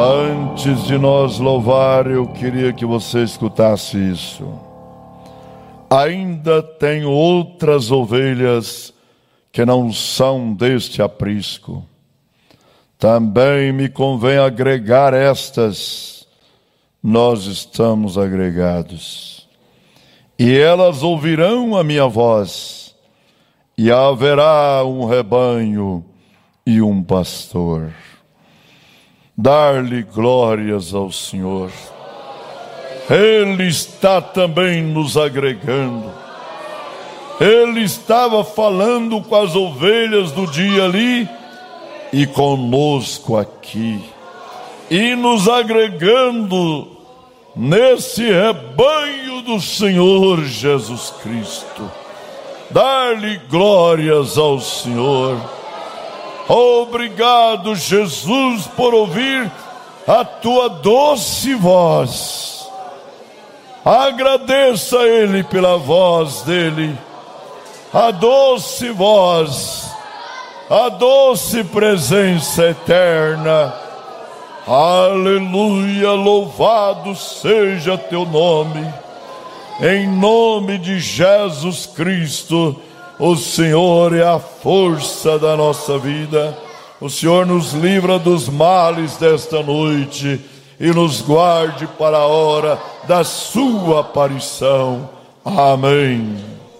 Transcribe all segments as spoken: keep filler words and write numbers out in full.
Antes de nós louvar, eu queria que você escutasse isso. Ainda tenho outras ovelhas que não são deste aprisco. Também me convém agregar estas. Nós estamos agregados. E elas ouvirão a minha voz, e haverá um rebanho e um pastor. Dar-lhe glórias ao Senhor. Ele está também nos agregando. Ele estava falando com as ovelhas do dia ali e conosco aqui, e nos agregando nesse rebanho do Senhor Jesus Cristo. Dar-lhe glórias ao Senhor. Obrigado, Jesus, por ouvir a tua doce voz. Agradeça a Ele pela voz dele, a doce voz, a doce presença eterna. Aleluia, louvado seja teu nome. Em nome de Jesus Cristo, o Senhor é a força da nossa vida. O Senhor nos livra dos males desta noite e nos guarde para a hora da sua aparição. Amém.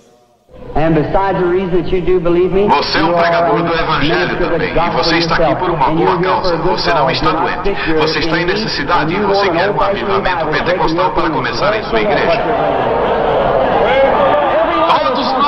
Você é um pregador do Evangelho também, e você está aqui por uma boa causa. Você não está doente, você está em necessidade e você quer um avivamento pentecostal para começar em sua igreja. Todos